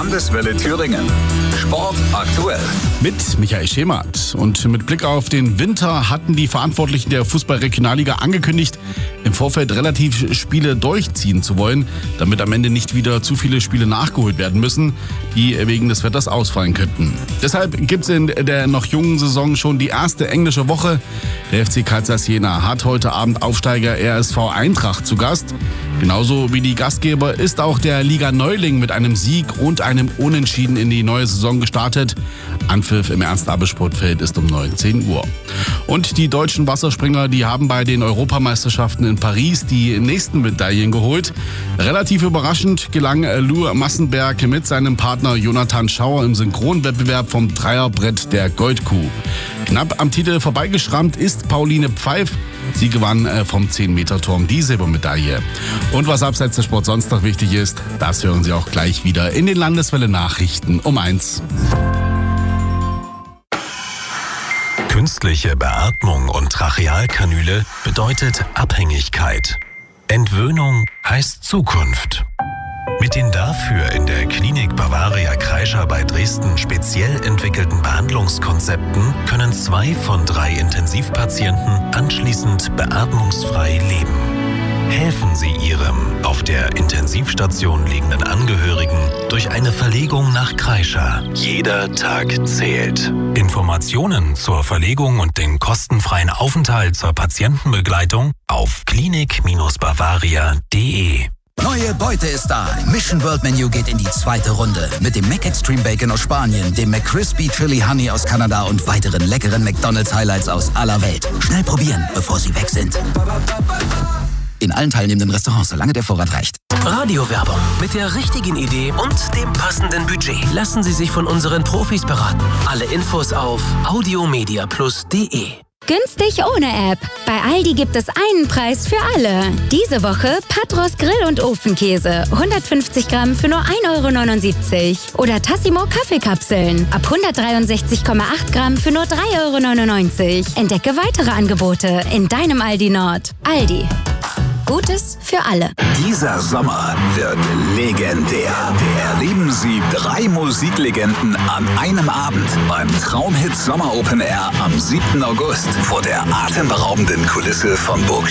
Landeswelle Thüringen. Sport aktuell. Mit Michael Schemert. Und mit Blick auf den Winter hatten die Verantwortlichen der Fußball-Regionalliga angekündigt, im Vorfeld relativ Spiele durchziehen zu wollen, damit am Ende nicht wieder zu viele Spiele nachgeholt werden müssen, die wegen des Wetters ausfallen könnten. Deshalb gibt es in der noch jungen Saison schon die erste englische Woche. Der FC Kaisers Jena hat heute Abend Aufsteiger RSV Eintracht zu Gast. Genauso wie die Gastgeber ist auch der Liga-Neuling mit einem Sieg und einem Unentschieden in die neue Saison gestartet. Anpfiff im Ernst-Abbe-Sportfeld ist um 19 Uhr. Und die deutschen Wasserspringer, die haben bei den Europameisterschaften in Paris die nächsten Medaillen geholt. Relativ überraschend gelang Lou Massenberg mit seinem Partner Jonathan Schauer im Synchronwettbewerb vom Dreierbrett der Goldkuh. Knapp am Titel vorbeigeschrammt ist Pauline Pfeif. Sie gewann vom 10-Meter-Turm die Silbermedaille. Und was abseits des Sports sonst noch wichtig ist, das hören Sie auch gleich wieder in den Landeswelle-Nachrichten um 1. Künstliche Beatmung und Trachealkanüle bedeutet Abhängigkeit. Entwöhnung heißt Zukunft. Mit den dafür in der Klinik Bavaria Kreischer bei Dresden speziell entwickelten Behandlungskonzepten können 2 von 3 Intensivpatienten anschließend beatmungsfrei leben. Helfen Sie Ihrem auf der Intensivstation liegenden Angehörigen durch eine Verlegung nach Kreischer. Jeder Tag zählt. Informationen zur Verlegung und den kostenfreien Aufenthalt zur Patientenbegleitung auf klinik-bavaria.de. Neue Beute ist da. Mission World Menu geht in die 2. Runde. Mit dem McExtreme Bacon aus Spanien, dem McCrispy Chili Honey aus Kanada und weiteren leckeren McDonald's Highlights aus aller Welt. Schnell probieren, bevor sie weg sind. In allen teilnehmenden Restaurants, solange der Vorrat reicht. Radiowerbung mit der richtigen Idee und dem passenden Budget. Lassen Sie sich von unseren Profis beraten. Alle Infos auf audiomediaplus.de. Günstig ohne App. Bei Aldi gibt es einen Preis für alle. Diese Woche Patros Grill- und Ofenkäse. 150 Gramm für nur 1,79 €. Oder Tassimo Kaffeekapseln. Ab 163,8 Gramm für nur 3,99 €. Entdecke weitere Angebote in deinem Aldi Nord. Aldi. Gutes für alle. Dieser Sommer wird legendär. Erleben Sie 3 Musiklegenden an einem Abend beim Traumhit Sommer Open Air am 7. August vor der atemberaubenden Kulisse von Burg